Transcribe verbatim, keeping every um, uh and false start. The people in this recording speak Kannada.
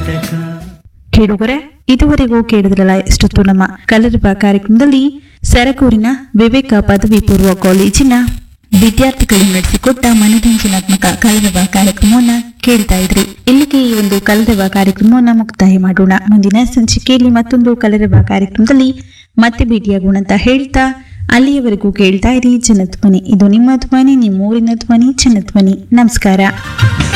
ಕೇಳುಗರೆ, ಇದುವರೆಗೂ ಕೇಳಿದ್ರಲ್ಲ ಇಷ್ಟೊತ್ತು ನಮ್ಮ ಕಲರವ ಕಾರ್ಯಕ್ರಮದಲ್ಲಿ ಸರಗೂರಿನ ವಿವೇಕ ಪದವಿ ಪೂರ್ವ ಕಾಲೇಜಿನ ವಿದ್ಯಾರ್ಥಿಗಳು ನಡೆಸಿಕೊಟ್ಟ ಮನರಂಜನಾತ್ಮಕ ಕಲರವ ಕಾರ್ಯಕ್ರಮವನ್ನ ಕೇಳ್ತಾ ಇದ್ರಿ. ಇಲ್ಲಿಗೆ ಈ ಒಂದು ಕಲರವ ಕಾರ್ಯಕ್ರಮವನ್ನ ಮುಕ್ತಾಯ ಮಾಡೋಣ. ಮುಂದಿನ ಸಂಚಿಕೆಯಲ್ಲಿ ಮತ್ತೊಂದು ಕಲರವ ಕಾರ್ಯಕ್ರಮದಲ್ಲಿ ಮತ್ತೆ ಭೇಟಿಯಾಗೋಣ ಅಂತ ಹೇಳ್ತಾ ಅಲ್ಲಿಯವರೆಗೂ ಕೇಳ್ತಾ ಇರಿ ಜನಧ್ವನಿ. ಇದು ನಿಮ್ಮ ಧ್ವನಿ, ನಿಮ್ಮ ಊರಿನ ಧ್ವನಿ, ಜನಧ್ವನಿ. ನಮಸ್ಕಾರ.